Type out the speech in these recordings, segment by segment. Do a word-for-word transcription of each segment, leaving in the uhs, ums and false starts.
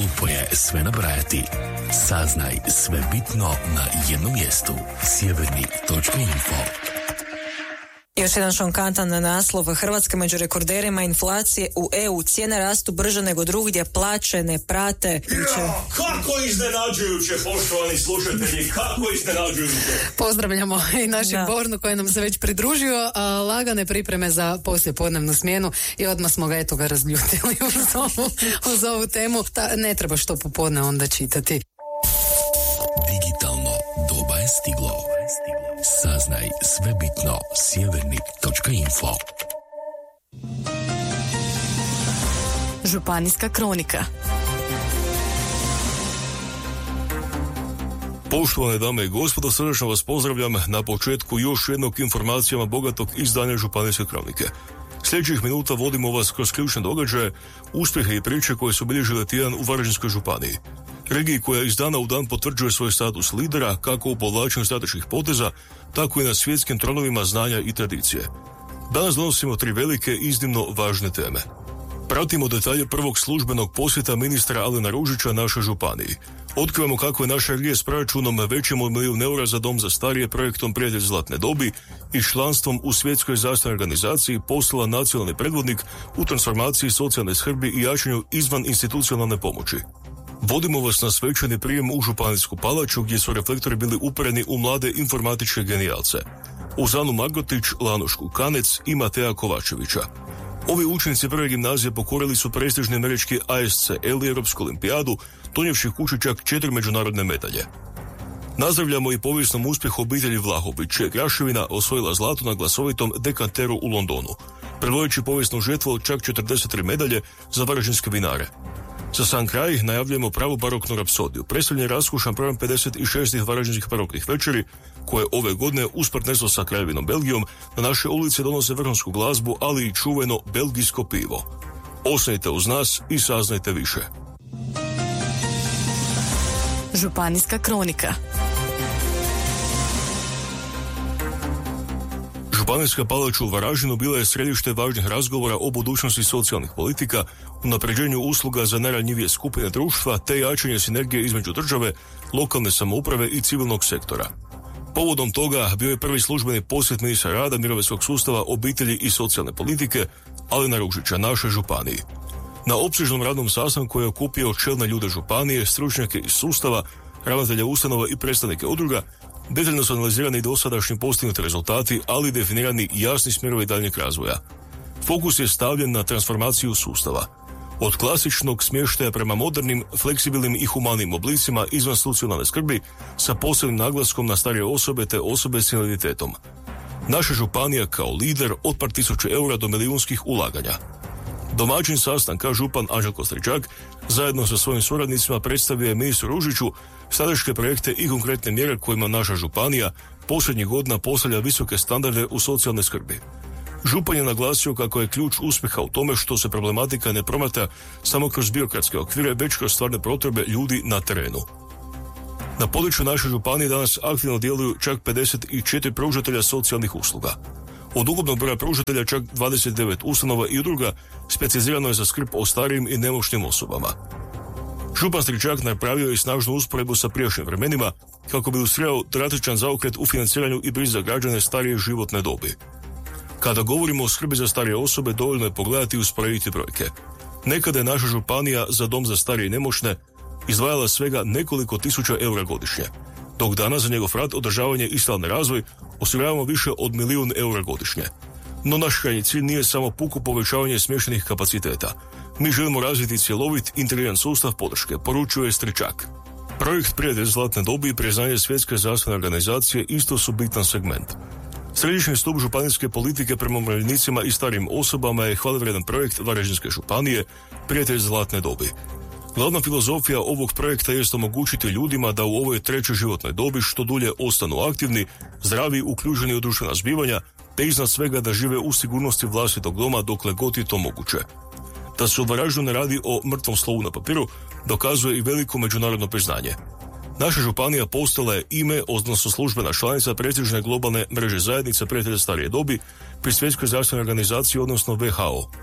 Glupo je sve nabrajati. Saznaj sve bitno na jednom mjestu. Sjevernik točka info. Još jedan šokantan naslov. Hrvatska među rekorderima inflacije u E U. Cijene rastu brže nego drugdje, plaće ne prate. Ja, kako iznenađujuće, poštovani slušatelji, kako iznenađujuće. Pozdravljamo i našeg Da. Bornu koji nam se već pridružio, a lagane pripreme za poslijepodnevnu smjenu i odmah smo ga eto ga razljutili uz ovu, uz ovu temu. Ta, ne treba što popodne onda čitati. Digitalno doba je stiglo. Saznaj sve bitno. Sjevernik točka info. Županijska kronika. Poštovane dame i gospodo, srdačno vas pozdravljam na početku još jednog informacijama bogatog izdanja Županijske kronike. Sljedećih minuta vodimo vas kroz ključne događaje, uspjehe i priče koje su obilježile tjedan u Varaždinskoj županiji. Regiji koja iz dana u dan potvrđuje svoj status lidera kako u povlačenju strateških poteza, tako i na svjetskim tronovima znanja i tradicije. Danas donosimo tri velike, iznimno važne teme. Pratimo detalje prvog službenog posjeta ministra Alena Ružića našoj županiji. Otkrivamo kako je naša regija s proračunom većim od milijun eura za dom za starije projektom Prijatelj zlatne dobi i članstvom u Svjetskoj zdravstvenoj organizaciji postala nacionalni predvodnik u transformaciji socijalne skrbi i jačanju izvan institucionalne pomoći. Vodimo vas na svečani prijem u Županijsku palaču gdje su reflektori bili upereni u mlade informatičke genijalce. Uzanu Margotić, Lanošku Kanec i Mateja Kovačevića. Ovi učenici prve gimnazije pokorili su prestižni američki A S C L i Europsku olimpijadu, donijevši kući čak četiri međunarodne medalje. Nazdravljamo i povijesnom uspjehu obitelji Vlahović, čija je Kraševina osvojila zlato na glasovitom dekanteru u Londonu, predvodeći povijesnu žetvu od čak četrdeset tri medalje za varaždinske vinare. Za sam kraj najavljujemo pravu baroknu rapsodiju. Predstavljen je raskušan program pedeset šest varaždinskih baroknih večeri, koje ove godine uz partnerstvo sa Kraljevinom Belgijom na naše ulice donose vrhunsku glazbu, ali i čuveno belgijsko pivo. Ostanite uz nas i saznajte više. Županijska kronika. Županijska palača u Varaždinu bila je središte važnih razgovora o budućnosti socijalnih politika, unapređenju usluga za najranjivije skupine društva te jačanje sinergije između države, lokalne samouprave i civilnog sektora. Povodom toga bio je prvi službeni posjet ministra rada, mirovinskog sustava, obitelji i socijalne politike Alena Ružića našoj županiji. Na opsežnom radnom sastanku je okupio čelne ljude županije, stručnjake iz sustava, ravnatelja ustanova i predstavnike udruga. Detaljno su analizirani i dosadašnji postignuti rezultati, ali i definirani jasni smjerovi daljnjeg razvoja. Fokus je stavljen na transformaciju sustava. Od klasičnog smještaja prema modernim, fleksibilnim i humanim oblicima izvaninstitucionalne skrbi sa posebnim naglaskom na starije osobe te osobe s invaliditetom. Naša županija kao lider od par tisuća eura do milijunskih ulaganja. Domaćin sastanka, župan Anđelko Stričak, zajedno sa svojim suradnicima predstavio je ministru Ružiću strateške projekte i konkretne mjere kojima naša županija posljednjih godina postavlja visoke standarde u socijalnoj skrbi. Župan je naglasio kako je ključ uspjeha u tome što se problematika ne promatra samo kroz birokratske okvire, već kroz stvarne potrebe ljudi na terenu. Na području naše županije danas aktivno djeluju čak pedeset četiri pružatelja socijalnih usluga. Od ukupnog broja pružatelja čak dvadeset devet ustanova i udruga specijalizirano je za skrb o starijim i nemoćnim osobama. Župan Stričak napravio je snažnu usporedbu sa prijašnjim vremenima kako bi ilustrirao drastičan zaokret u financiranju i brizi za građane starije životne dobi. Kada govorimo o skrbi za starije osobe, dovoljno je pogledati i usporediti brojke. Nekada je naša županija za dom za starije i nemoćne izdvajala svega nekoliko tisuća eura godišnje, dok danas za njegov rad, održavanje i stalni razvoj osiguravamo više od milijun eura godišnje. No naš krajnji cilj nije samo puko povećavanje smještenih kapaciteta. Mi želimo razviti cjelovit, integriran sustav podrške, poručuje Stričak. Projekt Prijatelj zlatne dobi i priznanje Svjetske zdravstvene organizacije isto su bitan segment. Središnji stup županijske politike prema umirovljenicima i starijim osobama je hvalevrijedan projekt Varaždinske županije Prijatelj zlatne dobi. Glavna filozofija ovog projekta jest omogućiti ljudima da u ovoj trećoj životnoj dobi što dulje ostanu aktivni, zdravi, uključeni u društvena zbivanja, te iznad svega da žive u sigurnosti vlastitog doma dokle god je to moguće. Da se u Varaždinu ne radi o mrtvom slovu na papiru, dokazuje i veliko međunarodno priznanje. Naša županija postala je ime, odnosno službena članica prestižne globalne mreže zajednica prijatelja starije dobi pri Svjetskoj zdravstvenoj organizaciji, odnosno W H O.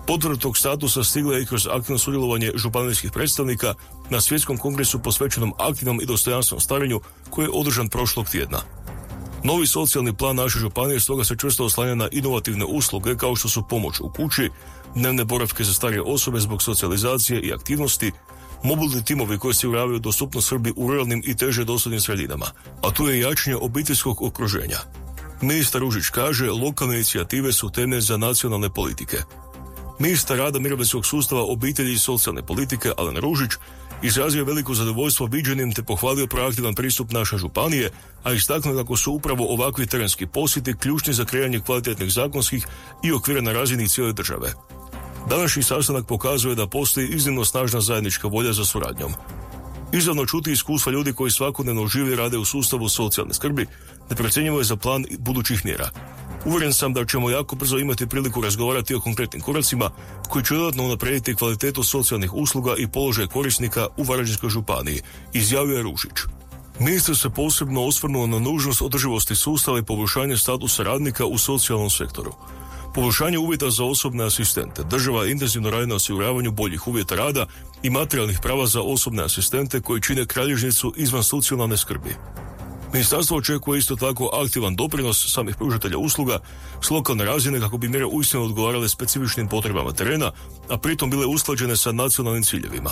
Potvrda tog statusa stigla je i kroz aktivno sudjelovanje županijskih predstavnika na svjetskom kongresu posvećenom aktivnom i dostojanstvenom starenju koji je održan prošlog tjedna. Novi socijalni plan naše županije stoga se čvrsto oslanja na inovativne usluge kao što su pomoć u kući, dnevne boravke za starije osobe zbog socijalizacije i aktivnosti, mobilni timovi koji osiguravaju dostupnost skrbi u ruralnim i teže dostupnim sredinama, a tu je jačanje obiteljskog okruženja. Ministar Ružić kaže, lokalne inicijative su temelj za nacionalne politike. Ministar rada mirovinskog sustava, obitelji i socijalne politike Alen Ružić izrazio veliko zadovoljstvo viđenim te pohvalio proaktivan pristup naše županije, a istaknuo kako su upravo ovakvi terenski posjeti ključni za kreiranje kvalitetnih zakonskih i okvira na razini cijele države. Današnji sastanak pokazuje da postoji iznimno snažna zajednička volja za suradnjom. Izravno čuti iskustva ljudi koji svakodnevno žive i rade u sustavu socijalne skrbi, neprocjenjivo je za plan budućih mjera. Uvjeren sam da ćemo jako brzo imati priliku razgovarati o konkretnim koracima koji će dodatno unaprijediti kvalitetu socijalnih usluga i položaj korisnika u Varaždinskoj županiji, izjavio je Ružić. Ministar se posebno osvrnuo na nužnost održivosti sustava i poboljšanje statusa radnika u socijalnom sektoru. Poboljšanje uvjeta za osobne asistente. Država intenzivno radi na osiguravanju boljih uvjeta rada i materijalnih prava za osobne asistente koji čine kralježnicu izvan socijalne skrbi. Ministarstvo očekuje isto tako aktivan doprinos samih pružatelja usluga s lokalne razine kako bi mjere uistinu odgovarale specifičnim potrebama terena, a pritom bile usklađene sa nacionalnim ciljevima.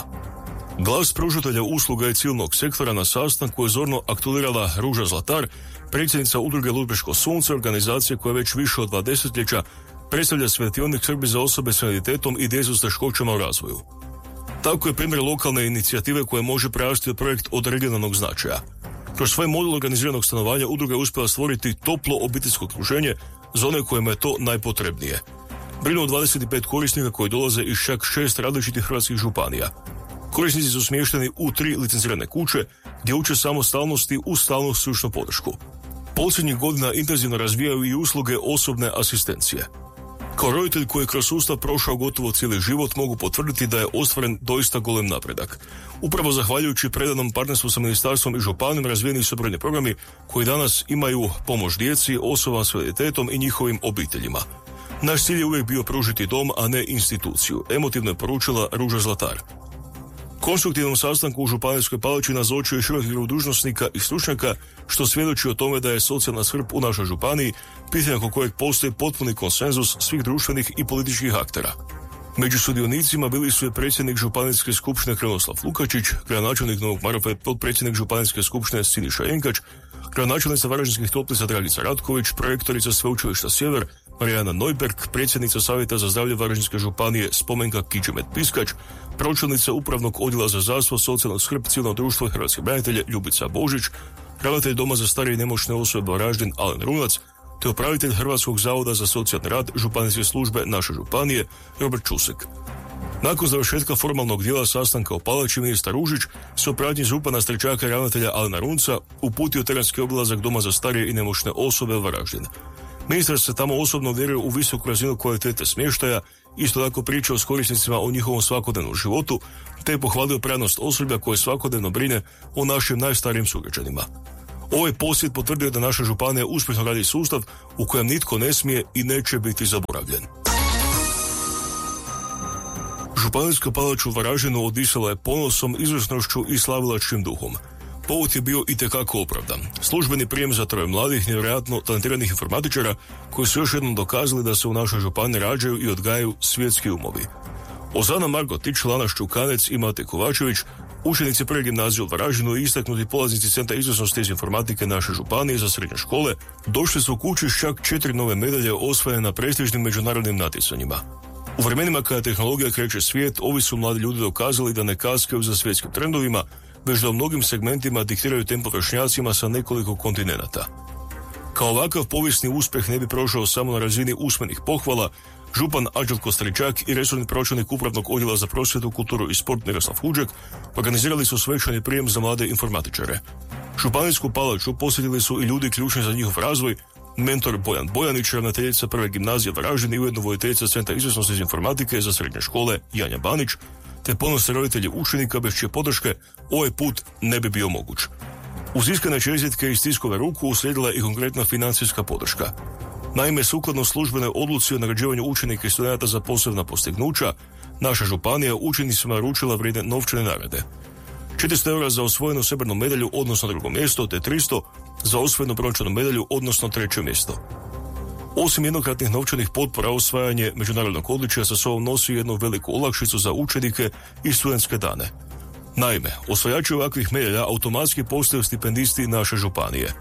Glas pružatelja usluga i civilnog sektora na sastanku je zorno aktualirala Ruža Zlatar, predsjednica udruge Ludbreško sunce, organizacije koja već više od dva desetljeća predstavlja svjetionik skrbi za osobe s invaliditetom i djecu s teškoćama u razvoju. Tako je primjer lokalne inicijative koja može prerasti projekt od regionalnog značaja. Kroz svoj model organiziranog stanovanja udruga je uspjela stvoriti toplo obiteljsko okruženje za one kojima je to najpotrebnije. Brinu o dvadeset pet korisnika koji dolaze iz čak šest različitih hrvatskih županija. Korisnici su smješteni u tri licencirane kuće gdje uče samostalnosti uz stalnu stručnu podršku. Posljednjih godina intenzivno razvijaju i usluge osobne asistencije. Kao roditelj koji je kroz sustav prošao gotovo cijeli život mogu potvrditi da je ostvaren doista golem napredak. Upravo zahvaljujući predanom partnerstvu sa ministarstvom i županijom razvijeni su brojni programi koji danas imaju pomoć djeci, osobama s invaliditetom i njihovim obiteljima. Naš cilj je uvijek bio pružiti dom, a ne instituciju, emotivno je poručila Ruža Zlatar. Konstruktivnom sastanku u Županijskoj palači nazočio je širok krug dužnosnika i stručnjaka, što svjedoči o tome da je socijalna skrb u našoj županiji pitanje oko kojeg postoji potpuni konsenzus svih društvenih i političkih aktera. Među sudionicima bili su i predsjednik Županijske skupštine Krunoslav Lukačić, gradonačelnik Novog Marofa, potpredsjednik Županijske skupštine Siniša Jenkač, gradonačelnica Varaždinskih Toplica Dragica Ratković, projektorica Sveučilišta Sjever Marijana Nojberg, predsjednica Savjeta za zdravlje Varaždinske županije Spomenka Kičemet Piskač, pročelnica Upravnog odjela za zdravstvo, socijalnu skrb, civilno društvo i hrvatske branitelje Ljubica Božić, ravnatelj Doma za starije i nemoćne osobe Varaždin Alen Runac, te upravitelj Hrvatskog zavoda za socijalni rad županijske službe naše županije Robert Čusek. Nakon završetka formalnog dijela sastanka u palači, ministar Ružić se u pratnji župana Stričaka i ravnatelja Alena Runca uputio terenski obilazak Doma za starije i nemoćne osobe Varaždin. Ministar se tamo osobno uvjerio u visoku razinu kvalitete smještaja, isto tako pričao s korisnicima o njihovom svakodnevnom životu, te je pohvalio prednost osoblja koje svakodnevno brine o našim najstarijim sugrađanima. Ovaj posjet potvrdio da naša županija uspješno radi sustav u kojem nitko ne smije i neće biti zaboravljen. Županijska palača u Varaždinu odisala je ponosom, izvrsnošću i slavilačkim duhom. Povod je bio itekako opravdan. Službeni prijem za troje mladih, nevjerojatno talentiranih informatičara koji su još jednom dokazali da se u našoj županiji rađaju i odgajaju svjetski umovi. Ozana Margotić, Lana Ščukanec i Mate Kovačević, učenici prve gimnazije u Varaždinu i istaknuti polaznici Centra izvrsnosti iz informatike naše županije za srednje škole, došli su kući s čak četiri nove medalje osvojene na prestižnim međunarodnim natjecanjima. U vremenima kada tehnologija kreće svijet, ovi su mladi ljudi dokazali da ne kaskaju za svjetskim trendovima, već da u mnogim segmentima diktiraju tempo vršnjacima sa nekoliko kontinenata. Kao ovakav povijesni uspjeh ne bi prošao samo na razini usmenih pohvala, župan Anđelko Stričak i resorni pročelnik Upravnog odjela za prosvjetu, kulturu i sport Miroslav Huđek organizirali su svečani prijem za mlade informatičare. Županijsku palaču posjetili su i ljudi ključni za njihov razvoj, mentor Bojan Bojanić, ravnateljica prve gimnazije Varaždin i ujedno voditeljica Centra izvrsnosti iz informatike za srednje škole Janja Banić, te ponosni roditelji učenika bez čije podrške ovaj put ne bi bio moguć. Uz iskrene čestitke i stiskove ruku uslijedila i konkretna financijska podrška. Naime, sukladno službenoj odluci o nagrađivanju učenika i studenata za posebna postignuća, naša županija učenicima naručila vrijedne novčane nagrade. četiristo eura za osvojenu srebrnu medalju, odnosno drugo mjesto, te tristo za osvojenu brončanu medalju, odnosno treće mjesto. Osim jednokratnih novčanih potpora, osvajanje međunarodnog odličja sa sobom nosi jednu veliku olakšicu za učenike i studentske dane. Naime, osvajači ovakvih medalja automatski postaju stipendisti naše županije.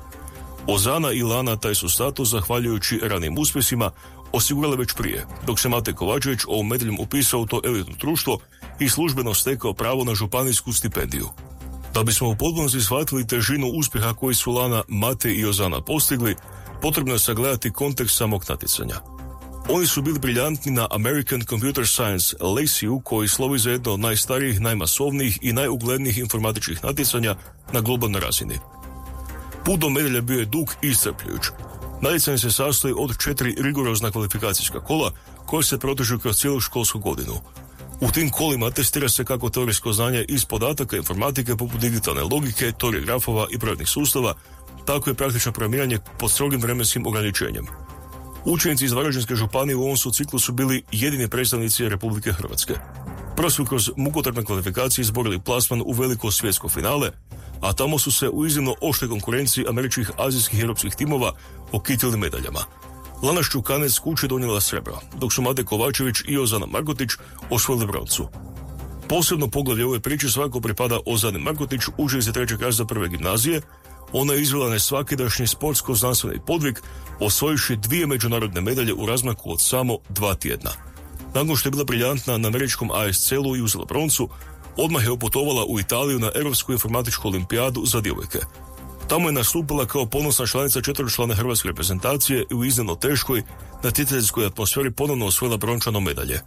Ozana i Lana taj su status, zahvaljujući ranim uspjesima, osigurale već prije, dok se Mate Kovačević ovom medaljom upisao u to elitno društvo i službeno stekao pravo na županijsku stipendiju. Da bismo u potpunosti shvatili težinu uspjeha koji su Lana, Mate i Ozana postigli, potrebno je sagledati kontekst samog natjecanja. Oni su bili briljantni na American Computer Science L A C U, koji slovi za jedno od najstarijih, najmasovnijih i najuglednijih informatičkih natjecanja na globalnoj razini. Put do medalja bio je dug i iscrpljujuć. Natjecanje se sastoji od četiri rigorozna kvalifikacijska kola koje se protežu kroz cijelu školsku godinu. U tim kolima testira se kako teorijsko znanje iz podataka informatike poput digitalne logike, teorije grafova i brojnih sustava, tako je praktično programiranje pod strogim vremenskim ograničenjem. Učenici iz Varaždinske županije u ovom su ciklusu bili jedini predstavnici Republike Hrvatske. Prvo su kroz mukotrpne kvalifikacije izborili plasman u veliko svjetsko finale, a tamo su se u iznimno oštroj konkurenciji američkih, azijskih i europskih timova okitili medaljama. Lana Ščukanec kuće donijela srebro, dok su Mate Kovačević i Ozana Markotić osvojili broncu. Posebno poglavlje ove priče svako pripada Ozani Markotić, učenici trećeg razreda prve gimnazije. Ona je izvela nesvakidašnji sportsko-znanstveni podvig, osvojivši dvije međunarodne medalje u razmaku od samo dva tjedna. Nakon što je bila briljantna na američkom A S C L-u i uzela broncu, odmah je oputovala u Italiju na Europsku informatičku olimpijadu za djevojke. Tamo je nastupila kao ponosna članica četveročlane hrvatske reprezentacije i u iznimno teškoj natjecateljskoj atmosferi ponovno osvojila brončano medalje.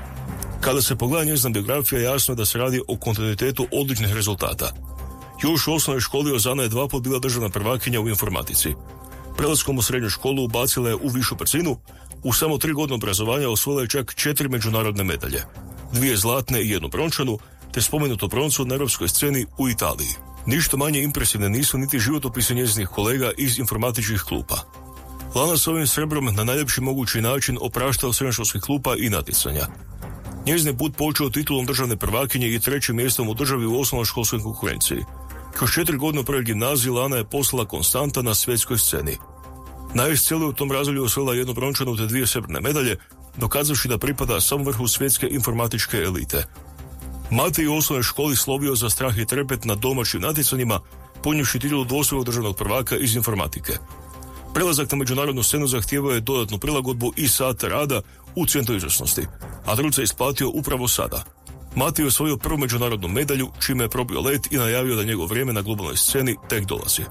Kada se pogleda njezina biografija, jasno je da se radi o kontinuitetu odličnih rezultata. Još u osnovnoj školi Ozana je dva put bila državna prvakinja u informatici. Prelaskom u srednju školu ubacila je u višu brzinu, u samo tri godine obrazovanja osvojila je čak četiri međunarodne medalje, dvije zlatne i jednu brončanu, te spomenutu broncu na europskoj sceni u Italiji. Ništa manje impresivne nisu niti životopisi njezinih kolega iz informatičkih klupa. Lana s ovim srebrom na najljepši mogući način opraštala srednjoškolskih klupa i natjecanja. Njezin put počeo titulom državne prvakinje i trećim mjestom u državi u osnovnoškolskoj konkurenciji. Kroz četiri godine u prvoj gimnaziji Lana je postala konstanta na svjetskoj sceni. Na A S C L-u u tom razdoblju osvojila jednu brončanu te dvije srebrne medalje, dokazavši da pripada samom vrhu svjetske informatičke elite. Mate je u osnovnoj školi slovio za strah i trepet na domaćim natjecanjima, ponijevši titulu dvostrukog državnog prvaka iz informatike. Prelazak na međunarodnu scenu zahtijevao je dodatnu prilagodbu i sata rada u centru izvrsnosti, a trud se isplatio upravo sada. Mate je osvojio prvu međunarodnu medalju, čime je probio let i najavio da njegov vrijeme na globalnoj sceni tek dolazi.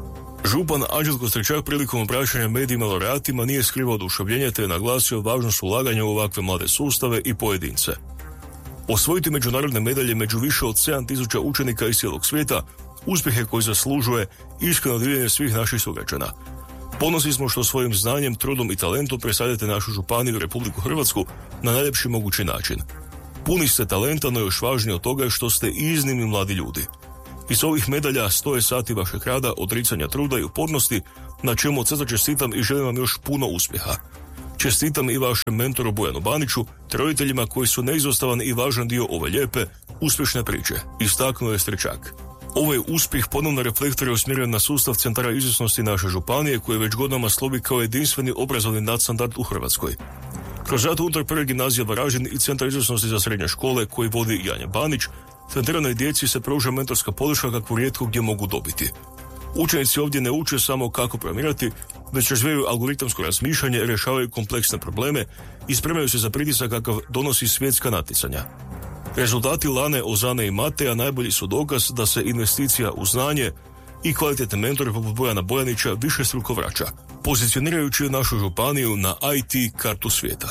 Župan Anđelko Stričak prilikom obraćanja medijima laureatima nije skrivao oduševljenje te je naglasio važnost ulaganja u ovakve mlade sustave i pojedince. Osvojiti međunarodne medalje među više od sedam tisuća učenika iz cijelog svijeta uspjehe koji zaslužuje iskreno divljenje svih naših sugrađana. Ponosni smo što svojim znanjem, trudom i talentom predstavljate našu županiju i Republiku Hrvatsku na najljepši mogući način. Puni ste talenta, no još važnije od toga je što ste iznimni mladi ljudi. Iz ovih medalja stoje sati vašeg rada, odricanja truda i upornosti, na čemu od srca čestitam i želim vam još puno uspjeha. Čestitam i vašem mentoru Bojanu Baniću, te roditeljima koji su neizostavan i važan dio ove lijepe, uspješne priče, istaknuo je Stričak. Ovaj uspjeh ponovno reflektor je usmjeren na sustav centara izvrsnosti naše županije, koji već godinama slovi kao jedinstveni obrazovni nadstandard u Hrvatskoj. Kroz rad unutar prve gimnazije Varaždin i centar izvrsnosti za srednje škole koji vodi Janja Banić, treniranoj djeci se pruža mentorska podrška kakvu rijetko gdje mogu dobiti. Učenici ovdje ne uče samo kako programirati, već razvijaju algoritamsko razmišljanje, rješavaju kompleksne probleme i spremaju se za pritisak kakav donosi svjetska natjecanja. Rezultati Lane, Ozane i Mateja najbolji su dokaz da se investicija u znanje i kvalitetne mentore poput Bojana Bojanića višestruko vraća, pozicionirajući našu županiju na I T kartu svijeta.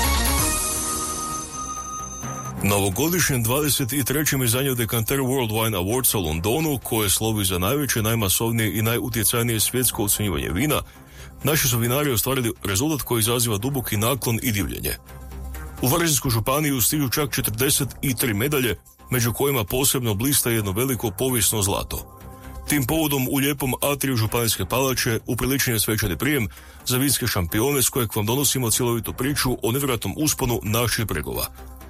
Na ovogodišnjem dvadeset trećem izdanju Decanter World Wine Awards u Londonu, koje slovi za najveće, najmasovnije i najutjecajnije svjetsko ocjenjivanje vina, naši su vinari ostvarili rezultat koji izaziva duboki naklon i divljenje. U Varaždinsku županiju stižu čak četrdeset tri medalje, među kojima posebno blista jedno veliko povijesno zlato. Tim povodom u lijepom atriju Županijske palače upriličen je svečani prijem za vinske šampione s kojeg vam donosimo cjelovitu priču o nevjerojatnom usponu naših bregova.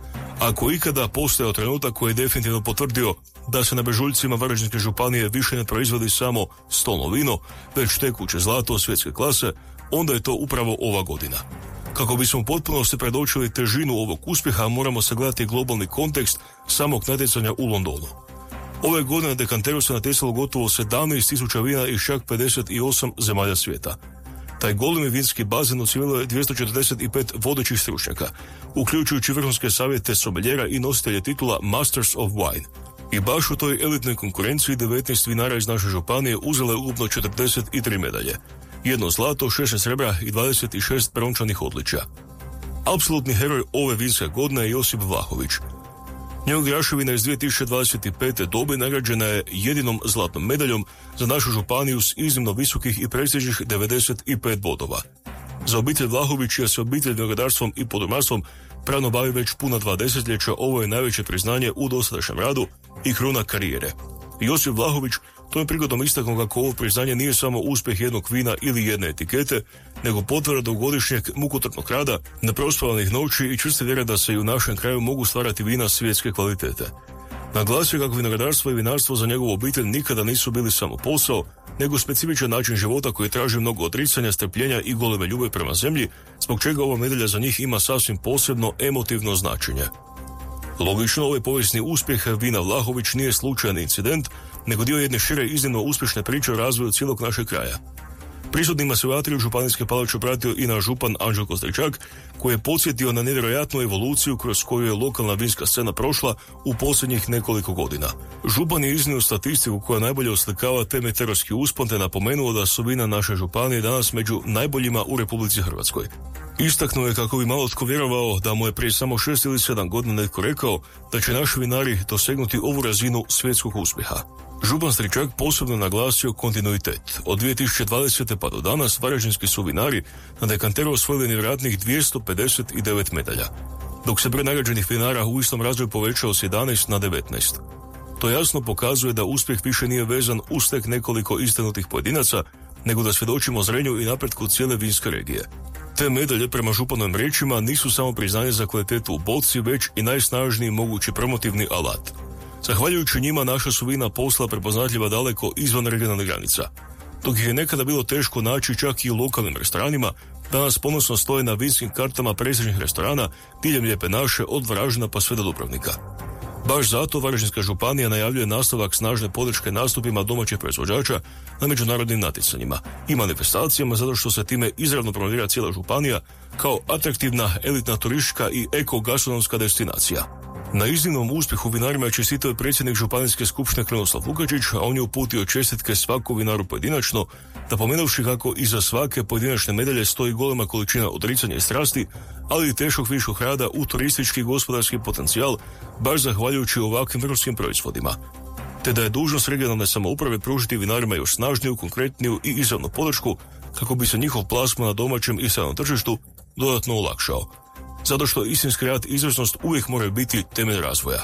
Ako ikada postojao trenutak koji je definitivno potvrdio da se na brežuljcima Varaždinske županije više ne proizvodi samo stolno vino, već tekuće zlato svjetske klase, onda je to upravo ova godina. Kako bismo u potpunosti predočili težinu ovog uspjeha, moramo sagledati globalni kontekst samog natjecanja u Londonu. Ove godine na dekanteru se natjecalo gotovo sedamnaest tisuća vina iz čak pedeset osam zemalja svijeta. Taj golemi vinski bazen ocijenilo je dvjesto četrdeset pet vodećih stručnjaka, uključujući vrhunske savjete someljera i nositelje titula Masters of Wine. I baš u toj elitnoj konkurenciji devetnaest vinara iz naše županije uzelo je ukupno četrdeset tri medalje. Jedno zlato, šesnaest srebra i dvadeset šest brončanih odličja. Apsolutni heroj ove vinske godine je Josip Vlahović. Njegov graševina iz dvije tisuće dvadeset pete. dobe nagrađena je jedinom zlatnom medaljom za našu županiju s iznimno visokih i prestižnih devedeset pet bodova. Za obitelj Vlahović, čija se obitelj vinogradarstvom i podrumarstvom pravno bavi već puna dva desetljeća, ovo je najveće priznanje u dosadašnjem radu i kruna karijere. Josip Vlahović tom prigodom istaknuo kako ovo priznanje nije samo uspjeh jednog vina ili jedne etikete, nego potvrda dugogodišnjeg mukotrpnog rada, neprospavanih noći i čvrste vjere da se i u našem kraju mogu stvarati vina svjetske kvalitete. Naglasio kako vinogradarstvo i vinarstvo za njegovu obitelj nikada nisu bili samo posao, nego specifičan način života koji traži mnogo odricanja, strpljenja i goleme ljubavi prema zemlji, zbog čega ova medalja za njih ima sasvim posebno emotivno značenje. Logično, ovaj povijesni uspjeh vina Vlahović nije slučajan incident, nego dio jedne šire iznimno uspješne priče o razvoju cijelog našeg kraja. Prisutnima se u atriju Županijske palače pratio i naš župan Anđelko Stričak, koji je podsjetio na nevjerojatnu evoluciju kroz koju je lokalna vinska scena prošla u posljednjih nekoliko godina. Župan je iznio statistiku koja najbolje oslikava te meteorski uspon te napomenuo da su vina naše županije danas među najboljima u Republici Hrvatskoj. Istaknuo je kako bi malo tko vjerovao da mu je prije samo šest ili sedam godina netko rekao da će naši vinari dosegnuti ovu razinu svjetskog uspjeha. Župan Stričak posebno naglasio kontinuitet. Od dvije tisuće dvadesete pa do danas varaždinski su vinari na dekanteru osvojili nevjerojatnih dvjesto pedeset devet medalja, dok se broj nagrađenih vinara u istom razdoblju povećao s jedanaest na devetnaest. To jasno pokazuje da uspjeh više nije vezan uz tek nekoliko istaknutih pojedinaca, nego da svjedočimo zrenju i napretku cijele vinske regije. Te medalje, prema županovim riječima, nisu samo priznanje za kvalitetu u boci, već i najsnažniji mogući promotivni alat. Zahvaljujući njima naša su vina posla prepoznatljiva daleko izvan regionalnih granica. Dok ih je nekada bilo teško naći čak i u lokalnim restoranima, danas ponosno stoje na vinskim kartama prestižnih restorana diljem Lijepe naše od Varaždina pa sve do Dubrovnika. Baš zato Varaždinska županija najavljuje nastavak snažne podrške nastupima domaćih proizvođača na međunarodnim natjecanjima i manifestacijama, zato što se time izravno promovira cijela županija kao atraktivna, elitna turistička i eko-gastronomska destinacija. Na iznimnom uspjehu vinarima je čestitao predsjednik Županijske skupštine Krunoslav Lukačić, a on je uputio čestitke svakom vinaru pojedinačno, napomenuvši kako iza svake pojedinačne medalje stoji golema količina odricanja i strasti, ali i teškog viškog rada u turistički i gospodarski potencijal, baš zahvaljujući ovakvim vrhunskim proizvodima. Te da je dužnost regionalne samouprave pružiti vinarima još snažniju, konkretniju i izravnu podršku kako bi se njihov plasman na domaćem i stranom tržištu dodatno olakšao. Zato što istinski rad i izvrsnost uvijek moraju biti temelj razvoja.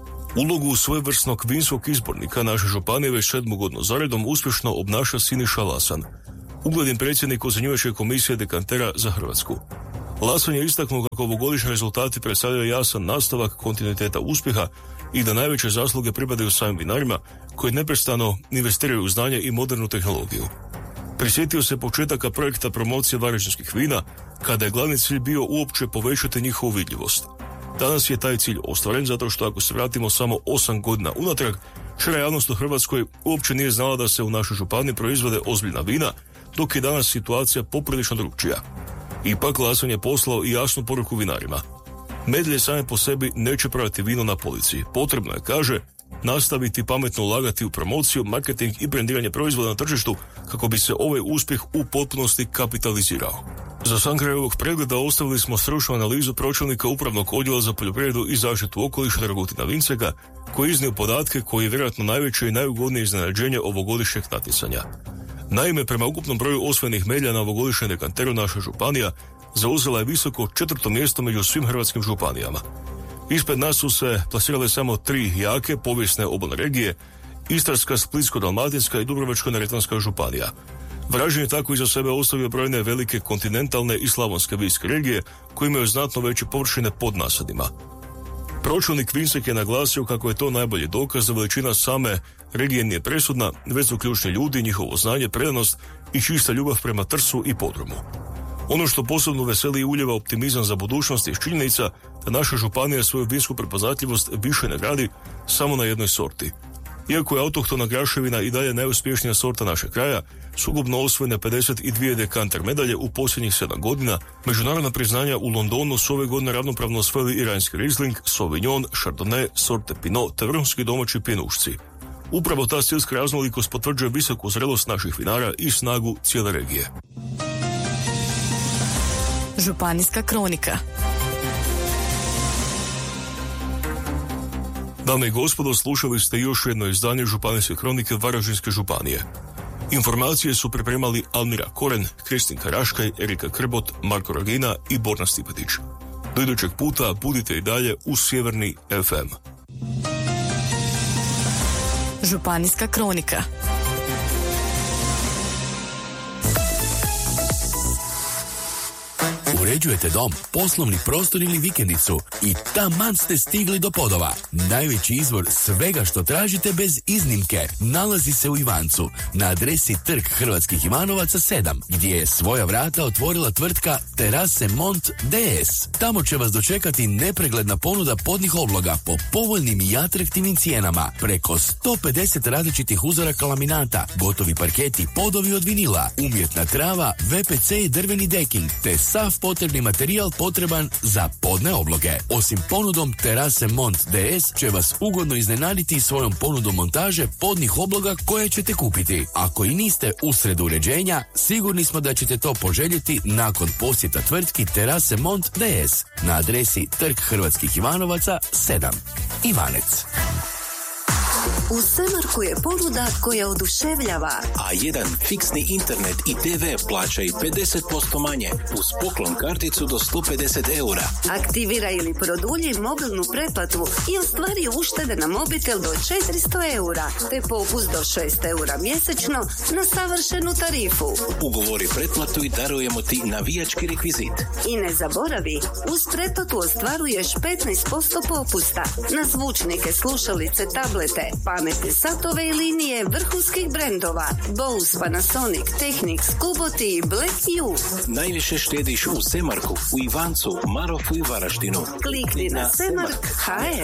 Ulogu svojevrsnog vinskog izbornika naše županije već sedmu godinu zaredom uspješno obnaša Siniša Lasan, ugledni predsjednik ocjenjivačke komisije dekantera za Hrvatsku. Lasan je istaknuo kako ovogodišnji rezultati predstavljaju jasan nastavak kontinuiteta uspjeha i da najveće zasluge pripadaju samim vinarima koji neprestano investiraju u znanje i modernu tehnologiju. Prisjetio se početaka projekta promocije varaždinskih vina, kada je glavni cilj bio uopće povećati njihovu vidljivost. Danas je taj cilj ostvaren zato što ako se vratimo samo osam godina unatrag, šira javnost u Hrvatskoj uopće nije znala da se u našoj županiji proizvode ozbiljna vina, dok je danas situacija poprilično drukčija. Ipak Lasan je poslao i jasnu poruku vinarima. Medalje same po sebi neće prodati vino na policiji. Potrebno je, kaže, nastaviti pametno ulagati u promociju, marketing i brendiranje proizvoda na tržištu kako bi se ovaj uspjeh u potpunosti kapitalizirao. Za sam kraj ovog pregleda ostavili smo stručnu analizu pročelnika Upravnog odjela za poljoprivredu i zaštitu okoliša Dragutina Vinceka, koji je iznio podatke koji je vjerojatno najveće i najugodnije iznenađenje ovogodišnjeg natjecanja. Naime, prema ukupnom broju osvojenih medalja na ovogodišnjem dekanteru naša županija zauzela je visoko četvrto mjesto među svim hrvatskim županijama. Ispred nas su se plasirale samo tri jake povijesne obalne regije Istarska, Splitsko-dalmatinska i Dubrovačko-neretvanska županija. Varaždin je tako iza sebe ostavio brojne velike kontinentalne i slavonske vinske regije koje imaju znatno veće površine pod nasadima. Pročelnik Vinsek je naglasio kako je to najbolji dokaz da veličina same regije nije presudna, već su ključni ljudi, njihovo znanje, predanost i čista ljubav prema trsu i podrumu. Ono što posebno veseli i uljeva optimizam za budućnost je činjenica da naša županija svoju vinsku prepoznatljivost više ne gradi samo na jednoj sorti. Iako je autohtona graševina i dalje najuspješnija sorta našeg kraja, sukupno osvojene pedeset dvije dekanter medalje u posljednjih sedam godina, međunarodna priznanja u Londonu su ove godine ravnopravno osvojili i rajnski Riesling, Sauvignon, Chardonnay, sorte Pinot te vrhunski domaći pjenušci. Upravo ta stilska raznolikost potvrđuje visoku zrelost naših vinara i snagu cijele regije. Županijska kronika. Dame i gospodo, slušali ste još jedno izdanje Županijske kronike Varaždinske županije. Informacije su pripremali Almira Koren, Kristin Karaškaj, Erika Krbot, Marko Rogina i Borna Stipetić. Do idućeg puta budite i dalje u Sjeverni ef em. Županijska kronika. Uređujete dom, poslovni prostor ili vikendicu i taman ste stigli do Podova. Najveći izvor svega što tražite bez iznimke nalazi se u Ivancu na adresi Trg Hrvatskih Ivanovaca sedam, gdje je svoja vrata otvorila tvrtka Terase Mont de es. Tamo će vas dočekati nepregledna ponuda podnih obloga po povoljnim i atraktivnim cijenama, preko sto pedeset različitih uzoraka laminata, gotovi parketi, podovi od vinila, umjetna trava, ve pe ce i drveni deking, te sav potrebni materijal potreban za podne obloge. Osim ponudom Terase Mont de es će vas ugodno iznenaditi svojom ponudom montaže podnih obloga koje ćete kupiti. Ako i niste usred uređenja, sigurni smo da ćete to poželjeti nakon posjeta tvrtki Terase Mont de es na adresi Trg Hrvatskih Ivanovaca sedam. Ivanec. U Semarku je ponuda koja oduševljava. A jedan fiksni internet i te ve plaćaj pedeset posto manje uz poklon karticu do sto pedeset eura. Aktivira ili produlji mobilnu pretplatu i ostvari uštede na mobitel do četiristo eura, te popust do šest eura mjesečno na savršenu tarifu. Ugovori pretplatu i darujemo ti navijački rekvizit. I ne zaboravi, uz pretplatu ostvaruješ petnaest posto popusta na zvučnike, slušalice, tablete, pametne satove i linije vrhunskih brendova Bose, Panasonic, Technics, Kuboti i Blackview. Najviše štediš u Semarku, u Ivancu, Marofu i Varaždinu. Klikni na semark tačka ha er.